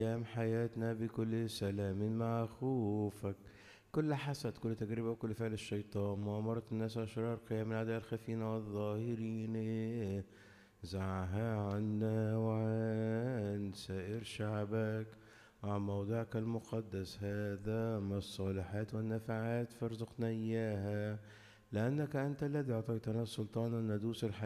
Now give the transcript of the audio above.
أيام حياتنا بكل سلام مع خوفك، كل حسد، كل تجربة، وكل فعل الشيطان، مؤامرة الناس أشرار، قيام الأعداء الخفين والظاهرين، زعها عنا وعن سائر شعبك، وعن موضعك المقدس هذا ما الصالحات والنفعات، فارزقنا إياها، لأنك أنت الذي أعطيتنا السلطان أن ندوس الحياة